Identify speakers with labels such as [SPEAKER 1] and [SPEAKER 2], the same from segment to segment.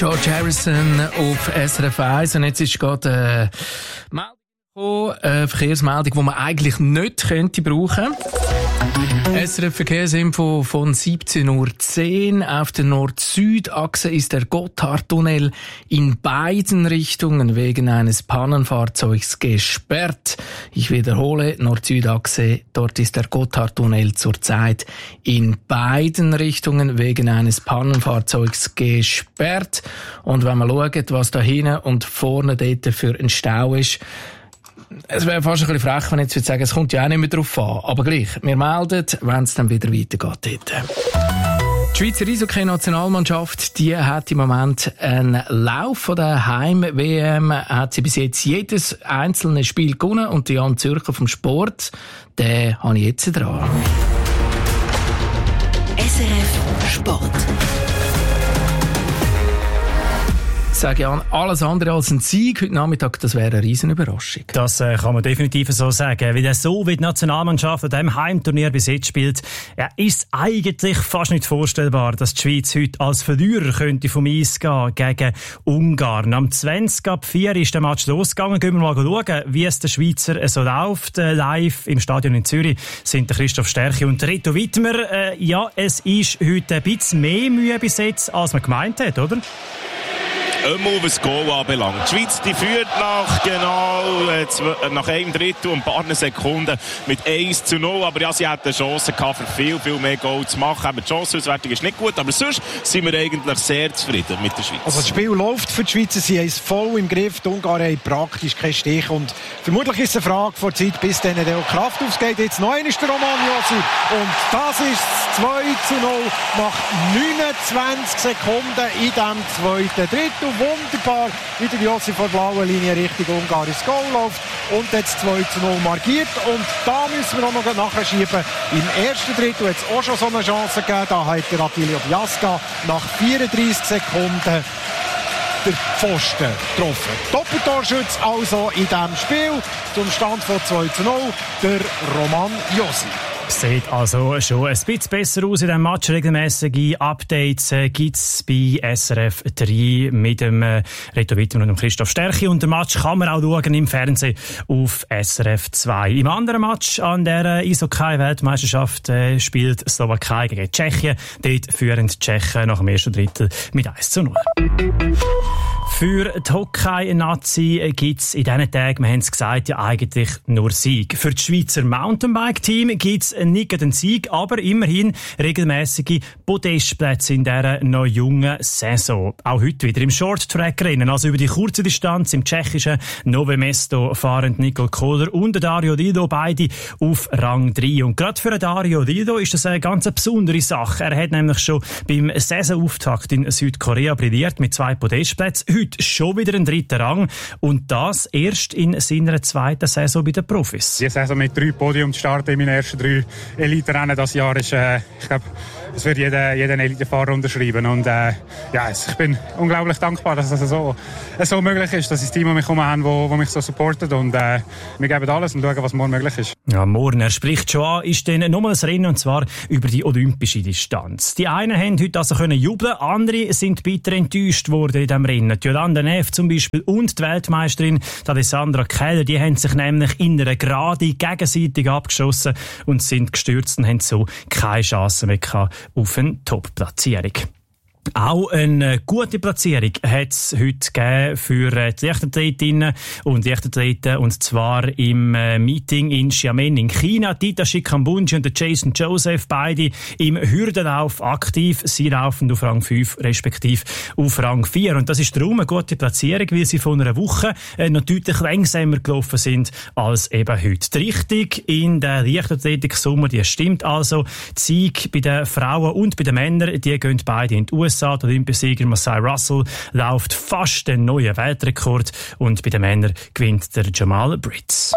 [SPEAKER 1] George Harrison auf SRF 1 und jetzt ist gerade eine Verkehrsmeldung, die man eigentlich nicht könnte brauchen. SRF Verkehrsinfo von 17:10 Uhr. Auf der Nord-Süd-Achse ist der Gotthardtunnel in beiden Richtungen wegen eines Pannenfahrzeugs gesperrt. Ich wiederhole, Nord-Süd-Achse, dort ist der Gotthardtunnel zurzeit in beiden Richtungen wegen eines Pannenfahrzeugs gesperrt. Und wenn man schaut, was da hinten und vorne dort für ein Stau ist, es wäre fast ein bisschen frech, wenn ich jetzt sagen, es kommt ja auch nicht mehr drauf an. Aber gleich, wir melden, wenn es dann wieder weitergeht dort. Die Schweizer Eishockey-Nationalmannschaft, die hat im Moment einen Lauf von der Heim-WM, hat sie bis jetzt jedes einzelne Spiel gewonnen und Jan Zürcher vom Sport, den habe ich jetzt dran.
[SPEAKER 2] SRF Sport.
[SPEAKER 1] Ich sage Jan, alles andere als ein Sieg heute Nachmittag, das wäre eine riesen Überraschung.
[SPEAKER 3] Das kann man definitiv so sagen. Wie die Nationalmannschaft an diesem Heimturnier bis jetzt spielt, ja, ist eigentlich fast nicht vorstellbar, dass die Schweiz heute als Verlierer könnte vom Eis gehen gegen Ungarn. Am 20:04 ist der Match losgegangen. Gehen wir mal schauen, wie es der Schweizer so läuft. Live im Stadion in Zürich sind der Christoph Sterchi und Reto Wittmer. Ja, es ist heute ein bisschen mehr Mühe bis jetzt, als man gemeint hat, oder?
[SPEAKER 4] Was das Goal anbelangt. Die Schweiz die führt nach einem Drittel und ein paar Sekunden mit 1:0. Aber ja, sie hatten eine Chance gehabt, für viel, viel mehr Goal zu machen. Aber die Chancenauswertung ist nicht gut, aber sonst sind wir eigentlich sehr zufrieden mit der Schweiz.
[SPEAKER 5] Also das Spiel läuft für die Schweizer, sie haben es voll im Griff. Die Ungarn haben praktisch keinen Stich. Und vermutlich ist es eine Frage vor Zeit, bis dann der Kraft aufgeht. Jetzt noch einmal der Roman Josi. Und das ist 2:0 nach 29 Sekunden in diesem zweiten Drittel. Wunderbar, wie der Josi vor der blauen Linie Richtung Ungarn ins Goal läuft und jetzt 2:0 markiert. Und da müssen wir auch noch nachschieben. Im ersten Drittel hat es auch schon so eine Chance gegeben. Da hat der Attilio Biasca nach 34 Sekunden der Pfosten getroffen. Doppeltorschütze also in diesem Spiel. Zum Stand von 2:0 der Roman Josi.
[SPEAKER 3] Sieht also schon ein bisschen besser aus in diesem Match. Regelmäßige Updates gibt es bei SRF 3 mit dem Reto Wittmer und dem Christoph Sterchi. Und den Match kann man auch schauen im Fernsehen auf SRF 2. Im anderen Match an der Eishockey-Weltmeisterschaft spielt Slowakei gegen Tschechien. Dort führen die Tschechen nach dem ersten Drittel mit 1:0. Für die Hockey-Nazi gibt es in diesen Tagen, wir haben es gesagt, ja eigentlich nur Sieg. Für das Schweizer Mountainbike-Team gibt es nicht einen Sieg, aber immerhin regelmäßige Podestplätze in dieser noch jungen Saison. Auch heute wieder im Short-Track-Rennen, also über die kurze Distanz im tschechischen Nové Mesto fahren Nicole Kohler und Dario Dido beide auf Rang 3. Und gerade für Dario Dido ist das eine ganz besondere Sache. Er hat nämlich schon beim Saisonauftakt in Südkorea brilliert mit 2 Podestplätzen. Heute schon wieder ein 3. Rang und das erst in seiner 2. Saison bei den Profis.
[SPEAKER 6] Die Saison mit 3 Podium zu starten in meinen ersten 3 Elite-Rennen das Jahr ist, ich glaube, das wird jeder Elite-Fahrer unterschreiben. Und ich bin unglaublich dankbar, dass das so möglich ist, dass ich das Team um mich herum habe, das mich so supportet. Und wir geben alles und schauen, was morgen möglich ist.
[SPEAKER 3] Ja, morgen, er spricht schon an, ist dann nochmal ein Rennen, und zwar über die olympische Distanz. Die einen haben heute also können jubeln, andere sind bitter enttäuscht worden in diesem Rennen. Die Jolanda Neff zum Beispiel und die Weltmeisterin die Alessandra Keller, die haben sich nämlich in einer Gerade gegenseitig abgeschossen und sind gestürzt und haben so keine Chance mehr gehabt auf eine Top-Platzierung. Auch eine gute Platzierung hat es heute gegeben für die Leichtathletinnen und Leichtathleten, und zwar im Meeting in Xiamen in China. Tita Shikambunji und Jason Joseph, beide im Hürdenlauf aktiv. Sie laufen auf Rang 5, respektive auf Rang 4. Und das ist darum eine gute Platzierung, weil sie von einer Woche noch deutlich langsamer gelaufen sind als eben heute. Die Richtung in der Leichtathletik-Sommer, die stimmt also. Die Siege bei den Frauen und bei den Männern, die gehen beide in die USA. Der Olympiasieger Masai Russell läuft fast den neuen Weltrekord und bei den Männern gewinnt der Jamal Brits.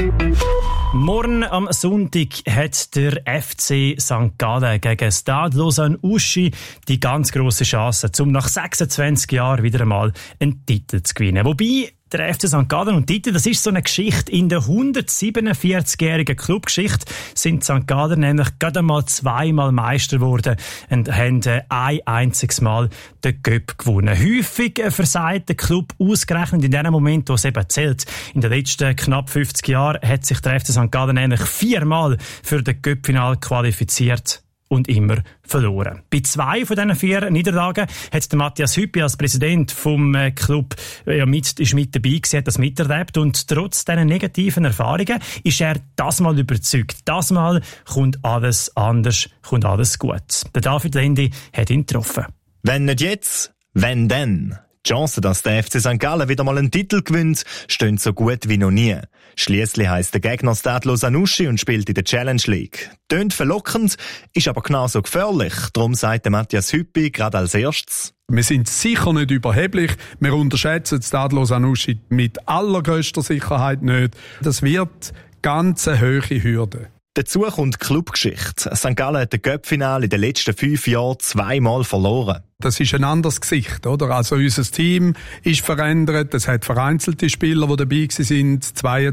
[SPEAKER 3] Morgen am Sonntag hat der FC St. Gallen gegen Stade Lausanne-Ouchy die ganz grosse Chance, um nach 26 Jahren wieder einmal einen Titel zu gewinnen. Wobei der FC St. Gallen. Und Dieter, das ist so eine Geschichte. In der 147-jährigen Clubgeschichte sind St. Gallen nämlich gerade einmal zweimal Meister geworden und haben ein einziges Mal den Cup gewonnen. Häufig versagt der Club ausgerechnet in dem Moment, wo es eben zählt. In den letzten knapp 50 Jahren hat sich der FC St. Gallen nämlich 4-mal für den Cup-Final qualifiziert und immer verloren. Bei 2 von diesen 4 Niederlagen hat der Matthias Hüppi als Präsident vom Club ist mit dabei gewesen, hat das miterlebt, und trotz diesen negativen Erfahrungen ist er das Mal überzeugt. Das Mal kommt alles anders, kommt alles gut. Der David Lendi hat ihn getroffen.
[SPEAKER 7] Wenn nicht jetzt, wenn dann? Die Chance, dass der FC St. Gallen wieder mal einen Titel gewinnt, stehen so gut wie noch nie. Schliesslich heisst der Gegner Stade Sanussi und spielt in der Challenge League. Tönt verlockend, ist aber genauso gefährlich. Darum sagt Matthias Hüppi gerade als erstes:
[SPEAKER 8] Wir sind sicher nicht überheblich. Wir unterschätzen Stade Sanussi mit allergrößter Sicherheit nicht. Das wird ganz eine hohe Hürde.
[SPEAKER 7] Dazu kommt die Clubgeschichte. St. Gallen hat das Cup-Finale in den letzten 5 Jahren 2-mal verloren.
[SPEAKER 8] Das ist ein anderes Gesicht, oder? Also unser Team ist verändert. Es hat vereinzelte Spieler, die dabei sind,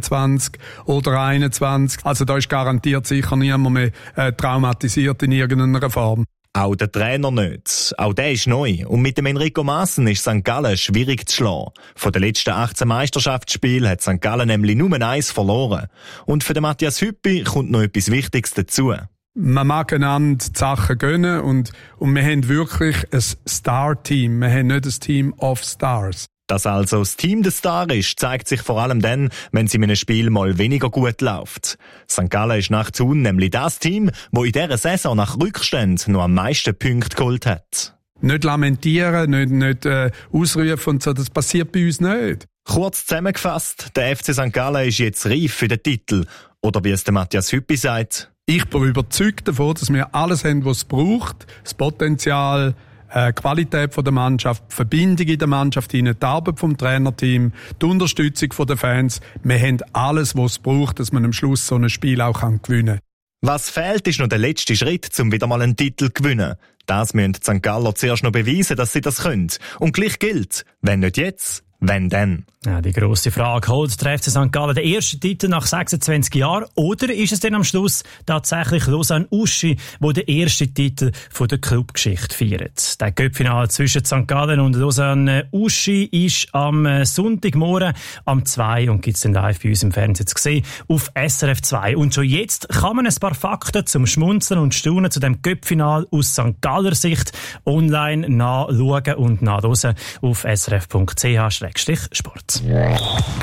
[SPEAKER 8] 22 oder 21. Also da ist garantiert sicher niemand mehr traumatisiert in irgendeiner Form.
[SPEAKER 7] Auch der Trainer nicht. Auch der ist neu. Und mit dem Enrico Maassen ist St. Gallen schwierig zu schlagen. Von den letzten 18 Meisterschaftsspielen hat St. Gallen nämlich nur 1 verloren. Und für den Matthias Hüppi kommt noch etwas Wichtiges dazu.
[SPEAKER 8] Man mag einander die Sachen gönnen und wir haben wirklich ein Star-Team. Wir haben nicht ein Team of Stars.
[SPEAKER 7] Dass also das Team der Star ist, zeigt sich vor allem dann, wenn es in einem Spiel mal weniger gut läuft. St. Gallen ist nach Thun nämlich das Team, das in dieser Saison nach Rückständen noch am meisten Punkte geholt hat.
[SPEAKER 8] Nicht lamentieren, nicht ausrufen und so, das passiert bei uns nicht.
[SPEAKER 7] Kurz zusammengefasst, der FC St. Gallen ist jetzt reif für den Titel. Oder wie es der Matthias Hüppi sagt:
[SPEAKER 8] Ich bin überzeugt davon, dass wir alles haben, was es braucht. Das Potenzial, die Qualität der Mannschaft, die Verbindung in der Mannschaft, die Arbeit vom Trainerteam, die Unterstützung der Fans. Wir haben alles, was es braucht, dass man am Schluss so ein Spiel auch gewinnen kann.
[SPEAKER 7] Was fehlt, ist noch der letzte Schritt, um wieder mal einen Titel zu gewinnen. Das müssen die St. Galler zuerst noch beweisen, dass sie das können. Und gleich gilt, wenn nicht jetzt, wenn dann?
[SPEAKER 3] Ja, die grosse Frage: Holt der FC St. Gallen den ersten Titel nach 26 Jahren? Oder ist es denn am Schluss tatsächlich Lausanne Uschi, der den ersten Titel von der Clubgeschichte feiert? Der Cup-Finale zwischen St. Gallen und Lausanne Uschi ist am Sonntagmorgen am 2 und gibt's dann live bei uns im Fernsehen zu sehen auf SRF 2. Und schon jetzt kann man ein paar Fakten zum Schmunzeln und Staunen zu dem Cup-Finale aus St. Galler Sicht online nachschauen und nachhören auf srf.ch/sport.